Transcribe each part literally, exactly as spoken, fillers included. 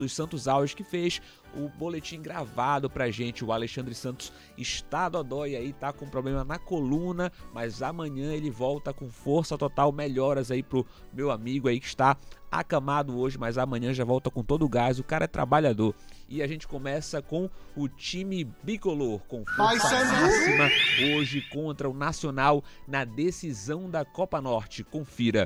dos Santos Alves, que fez o boletim gravado pra gente. O Alexandre Santos está dodói aí, tá com problema na coluna, mas amanhã ele volta com força total. Melhoras aí pro meu amigo aí que está acamado hoje, mas amanhã já volta com todo o gás. O cara é trabalhador. E a gente começa com o time bicolor, com força máxima hoje contra o Nacional na decisão da Copa Norte. Confira.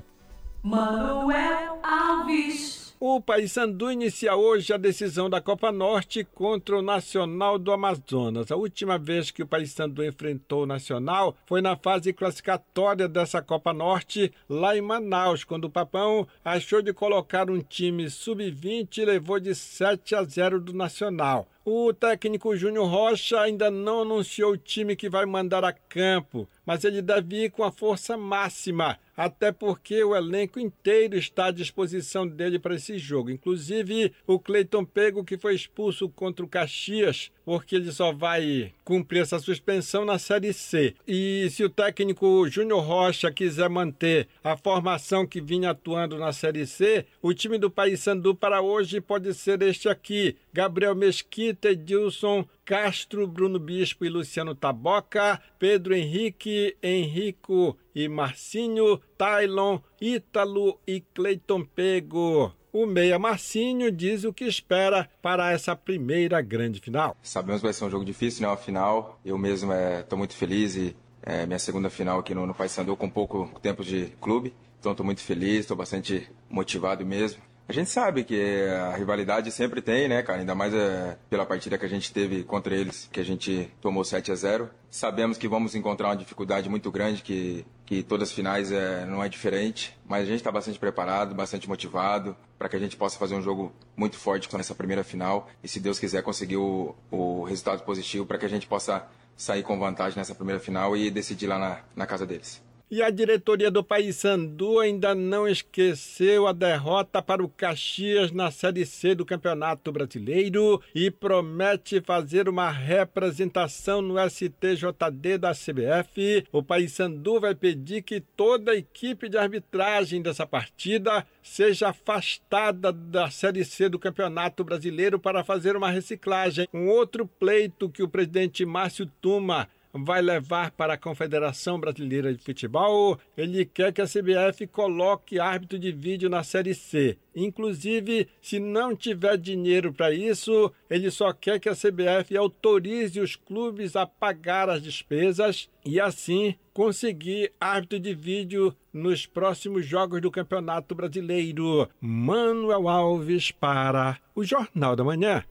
Manuel Alves. O Paysandu inicia hoje a decisão da Copa Norte contra o Nacional do Amazonas. A última vez que o Paysandu enfrentou o Nacional foi na fase classificatória dessa Copa Norte, lá em Manaus, quando o Papão achou de colocar um time sub vinte e levou de sete a zero do Nacional. O técnico Júnior Rocha ainda não anunciou o time que vai mandar a campo, mas ele deve ir com a força máxima, até porque o elenco inteiro está à disposição dele para esse jogo. Inclusive o Cleiton Pego, que foi expulso contra o Caxias, porque ele só vai cumprir essa suspensão na Série C. E se o técnico Júnior Rocha quiser manter a formação que vinha atuando na Série C, o time do Paysandu para hoje pode ser este aqui: Gabriel Mesquita, Edilson Castro, Bruno Bispo e Luciano Taboca, Pedro Henrique, Henrico e Marcinho, Tailon, Ítalo e Cleiton Pego. O meia Marcinho diz o que espera para essa primeira grande final. Sabemos que vai ser um jogo difícil, né? Uma final. Eu mesmo estou é, muito feliz e é minha segunda final aqui no, no Paysandu com pouco tempo de clube. Então estou muito feliz, estou bastante motivado mesmo. A gente sabe que a rivalidade sempre tem, né, cara? Ainda mais é, pela partida que a gente teve contra eles, que a gente tomou sete a zero. Sabemos que vamos encontrar uma dificuldade muito grande, que, que todas as finais é, não é diferente. Mas a gente está bastante preparado, bastante motivado, para que a gente possa fazer um jogo muito forte nessa primeira final. E se Deus quiser, conseguir o, o resultado positivo para que a gente possa sair com vantagem nessa primeira final e decidir lá na, na casa deles. E a diretoria do Paysandu ainda não esqueceu a derrota para o Caxias na Série C do Campeonato Brasileiro e promete fazer uma representação no S T J D da C B F. O Paysandu vai pedir que toda a equipe de arbitragem dessa partida seja afastada da Série C do Campeonato Brasileiro para fazer uma reciclagem. Um outro pleito que o presidente Márcio Tuma vai levar para a Confederação Brasileira de Futebol. Ele quer que a C B F coloque árbitro de vídeo na Série C. Inclusive, se não tiver dinheiro para isso, ele só quer que a C B F autorize os clubes a pagar as despesas e, assim, conseguir árbitro de vídeo nos próximos jogos do Campeonato Brasileiro. Manuel Alves para o Jornal da Manhã.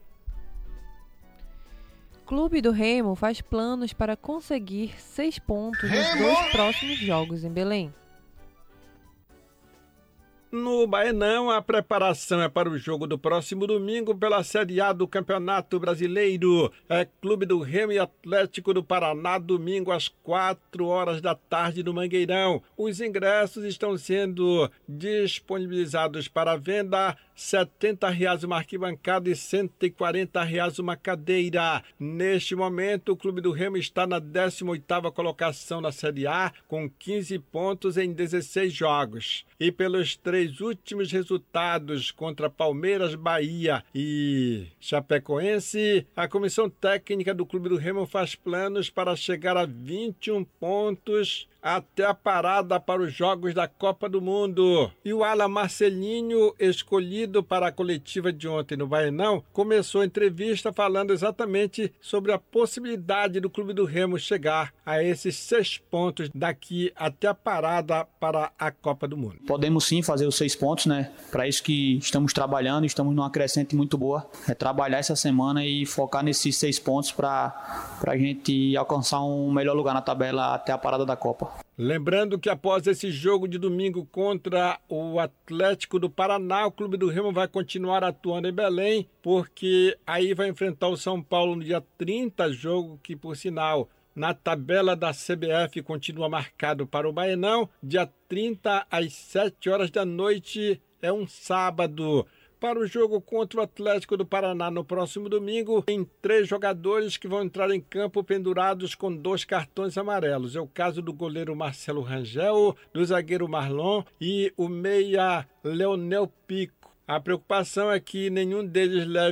Clube do Remo faz planos para conseguir seis pontos nos dois próximos jogos em Belém. No Baenão, a preparação é para o jogo do próximo domingo pela Série A do Campeonato Brasileiro. É Clube do Remo e Atlético do Paraná, domingo às quatro horas da tarde no Mangueirão. Os ingressos estão sendo disponibilizados para venda, setenta reais uma arquibancada e cento e quarenta reais uma cadeira. Neste momento, o Clube do Remo está na décima oitava colocação na Série A, com quinze pontos em dezesseis jogos. E pelos três últimos resultados contra Palmeiras, Bahia e Chapecoense, a comissão técnica do Clube do Remo faz planos para chegar a vinte e um pontos até a parada para os Jogos da Copa do Mundo. E o ala Marcelinho, escolhido para a coletiva de ontem no Baenão, começou a entrevista falando exatamente sobre a possibilidade do Clube do Remo chegar a esses seis pontos daqui até a parada para a Copa do Mundo. Podemos sim fazer os seis pontos, né? Para isso que estamos trabalhando, estamos numa crescente muito boa. É trabalhar essa semana e focar nesses seis pontos para a gente alcançar um melhor lugar na tabela até a parada da Copa. Lembrando que após esse jogo de domingo contra o Atlético do Paraná, o Clube do Remo vai continuar atuando em Belém, porque aí vai enfrentar o São Paulo no dia trinta, jogo que, por sinal, na tabela da C B F continua marcado para o Baenão. Dia trinta, às sete horas da noite, é um sábado. Para o jogo contra o Atlético do Paraná no próximo domingo, tem três jogadores que vão entrar em campo pendurados com dois cartões amarelos. É o caso do goleiro Marcelo Rangel, do zagueiro Marlon e o meia Leonel Pico. A preocupação é que nenhum deles leve